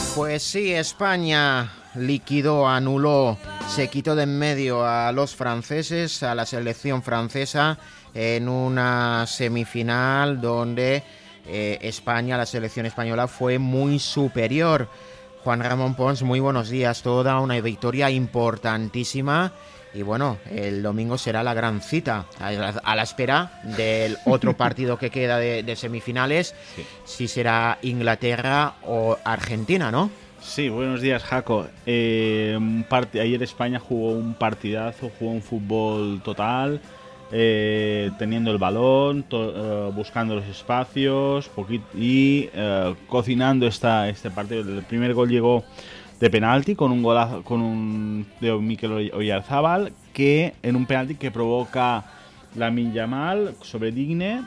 Pues sí, España liquidó, anuló, se quitó de en medio a los franceses, a la selección francesa, en una semifinal donde España, la selección española, fue muy superior. Juan Ramón Pons, muy buenos días. Toda una victoria importantísima. Y bueno, el domingo será la gran cita, a la espera del otro partido que queda de semifinales, sí. Si será Inglaterra o Argentina, ¿no? Sí, buenos días, Jaco. Ayer España jugó un partidazo, jugó un fútbol total, teniendo el balón, buscando los espacios y cocinando este partido. El primer gol llegó de penalti con un golazo, de Mikel Oyarzabal, que en un penalti que provoca Lamine Yamal sobre Digne.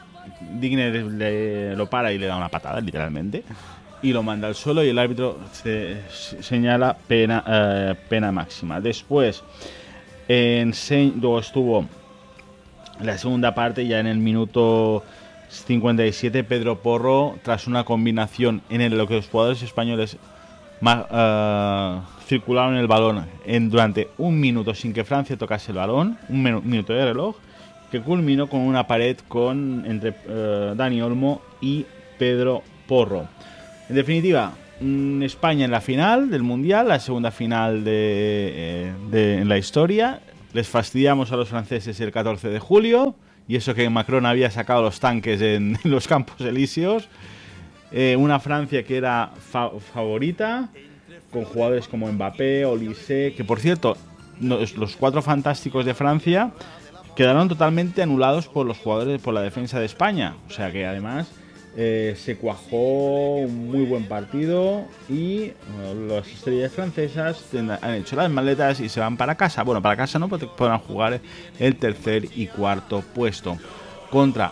Digne lo para y le da una patada, literalmente, y lo manda al suelo y el árbitro señala pena máxima. Después, luego estuvo la segunda parte, ya en el minuto 57, Pedro Porro, tras una combinación en lo que los jugadores españoles circularon el balón durante un minuto sin que Francia tocase el balón, un minuto de reloj, que culminó con una pared entre Dani Olmo y Pedro Porro. En definitiva, España en la final del Mundial, la segunda final en la historia. Les fastidiamos a los franceses el 14 de julio, y eso que Macron había sacado los tanques en los Campos Elíseos. Una Francia que era favorita, con jugadores como Mbappé, Olise, que por cierto, los cuatro fantásticos de Francia quedaron totalmente anulados por los jugadores, por la defensa de España. O sea que además se cuajó un muy buen partido y las estrellas francesas han hecho las maletas y se van para casa. Bueno, para casa no, porque podrán jugar el tercer y cuarto puesto contra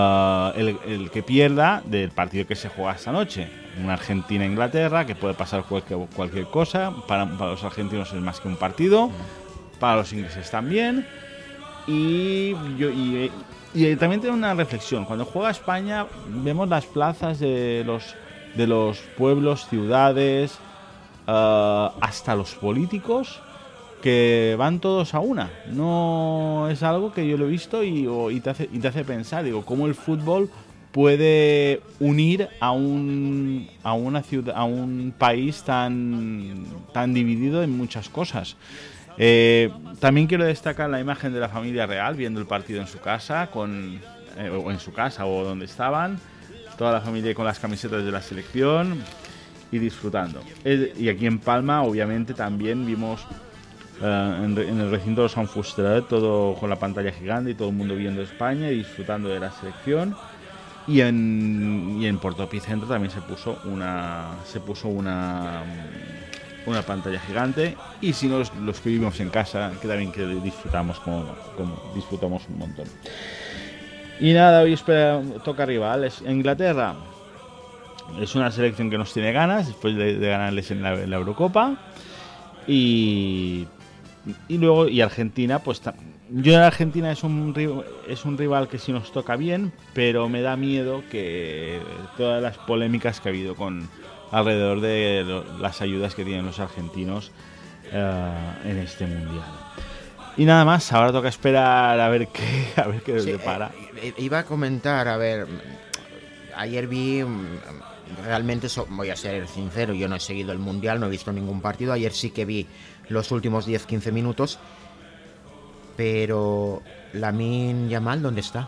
el que pierda del partido que se juega esta noche. Una Argentina-Inglaterra, que puede pasar cualquier cosa. Para los argentinos es más que un partido, para los ingleses también. Y también tengo una reflexión. Cuando juega España vemos las plazas de los pueblos, ciudades, hasta los políticos, que van todos a una. No es algo que yo lo he visto y te hace pensar, digo, cómo el fútbol puede unir a una ciudad, a un país tan dividido en muchas cosas. También quiero destacar la imagen de la familia real viendo el partido en su casa, o en su casa o donde estaban, toda la familia con las camisetas de la selección y disfrutando. Y aquí en Palma, obviamente, también vimos en el recinto de Sant Fuster, todo con la pantalla gigante y todo el mundo viendo España y disfrutando de la selección. Y en Porto Epicentro también se puso una pantalla gigante, y si no, los que vivimos en casa, que también que disfrutamos como disfrutamos un montón. Y nada, hoy toca rivales. Inglaterra es una selección que nos tiene ganas después de ganarles en la Eurocopa, y luego Argentina, pues yo en Argentina es un rival que sí nos toca bien, pero me da miedo que todas las polémicas que ha habido alrededor de las ayudas que tienen los argentinos en este mundial. Y nada más, ahora toca esperar a ver qué nos depara. Iba a comentar, ayer vi, realmente voy a ser sincero, yo no he seguido el mundial, no he visto ningún partido. Ayer sí que vi los últimos 10-15 minutos, pero Lamine Yamal, ¿dónde está?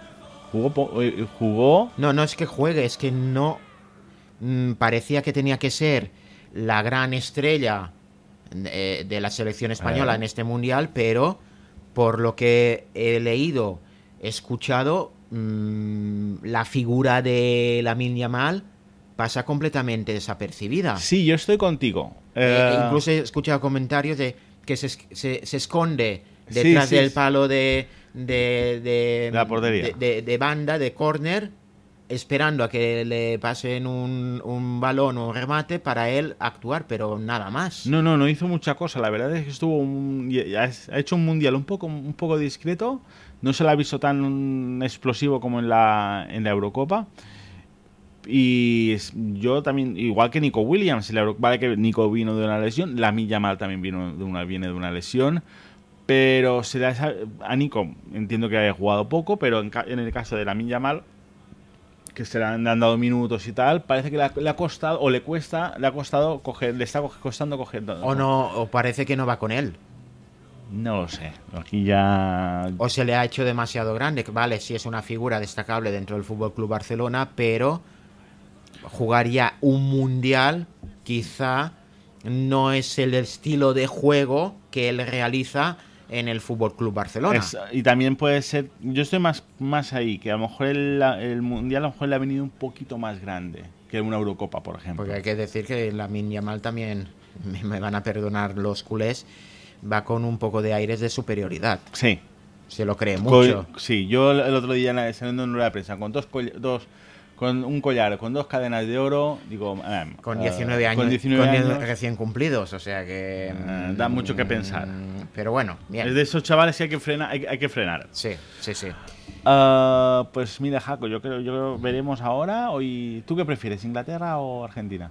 ¿Jugó? No es que juegue, es que no. Parecía que tenía que ser la gran estrella de la selección española en este mundial, pero por lo que he leído, escuchado, la figura de Lamine Yamal pasa completamente desapercibida. Sí, yo estoy contigo. Incluso he escuchado comentarios de que se esconde detrás del palo de la portería, de banda, de córner, esperando a que le pasen un balón o un remate para él actuar, pero nada más. No hizo mucha cosa. La verdad es que ha hecho un mundial un poco discreto. No se la ha visto tan explosivo como en la Eurocopa, Yo también, igual que Nico Williams, vale que Nico vino de una lesión, Lamine Yamal también viene de una lesión, pero a Nico entiendo que haya jugado poco, pero en el caso de Lamine Yamal, que le han dado minutos y tal, parece que le ha costado, o le ha costado coger, le está costando coger. O parece que no va con él. No lo sé, aquí ya... O se le ha hecho demasiado grande. Vale, sí es una figura destacable dentro del Fútbol Club Barcelona, pero jugar ya un mundial quizá no es el estilo de juego que él realiza en el Fútbol Club Barcelona. Y también puede ser, yo estoy más ahí, que a lo mejor el mundial a lo mejor le ha venido un poquito más grande que una Eurocopa, por ejemplo. Porque hay que decir que Lamine Yamal también, me van a perdonar los culés, va con un poco de aires de superioridad. Sí. Se lo cree mucho. Sí, yo el otro día saliendo en una prensa con con un collar, con 2 cadenas de oro, digo... con 19 años, con 19 años recién cumplidos, o sea que... da mucho que pensar. Pero bueno, bien. Es de esos chavales que hay que frenar. Sí. Pues mira, Jaco, yo creo veremos ahora. Hoy, ¿tú qué prefieres, Inglaterra o Argentina?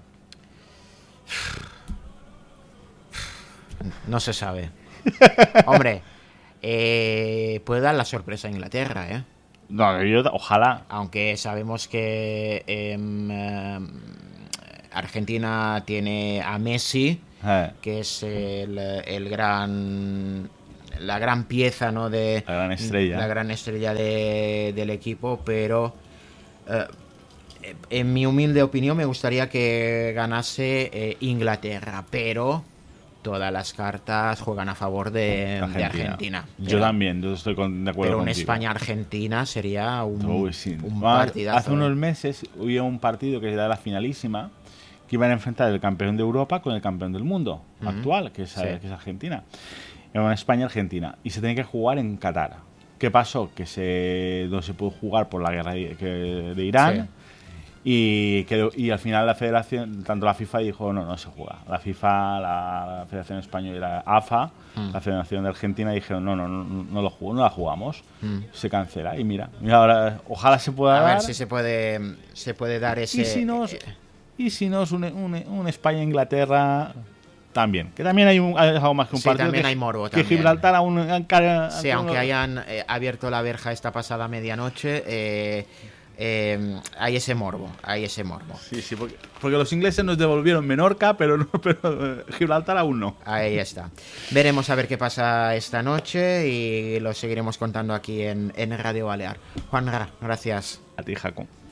No se sabe. Hombre, puede dar la sorpresa a Inglaterra, ¿eh? No, ojalá. Aunque sabemos que Argentina tiene a Messi, que es la gran pieza, ¿no? La gran estrella del equipo, pero en mi humilde opinión me gustaría que ganase Inglaterra, pero todas las cartas juegan a favor de Argentina. Yo también, yo estoy de acuerdo pero contigo. un España-Argentina sería un partidazo. Hace unos meses hubo un partido que era la finalísima, que iban a enfrentar el campeón de Europa con el campeón del mundo actual, que es Argentina. Era España-Argentina. Y se tenía que jugar en Qatar. ¿Qué pasó? Que no se pudo jugar por la guerra de Irán. Sí. Y al final la federación, tanto la FIFA dijo no se juega. La FIFA, la Federación Española y la AFA, la Federación de Argentina, dijeron no la jugamos. Se cancela. Y mira ahora ojalá se pueda dar. A ver si se puede dar ese... Y si no es un España-Inglaterra también. Que también hay algo más que un partido. También hay morbo. Que Gibraltar sí, aunque hayan abierto la verja esta pasada medianoche... hay ese morbo. Sí, porque los ingleses nos devolvieron Menorca, pero Gibraltar aún no. Ahí está. Veremos a ver qué pasa esta noche y lo seguiremos contando aquí en Radio Balear. Juan, gracias. A ti, Jaco.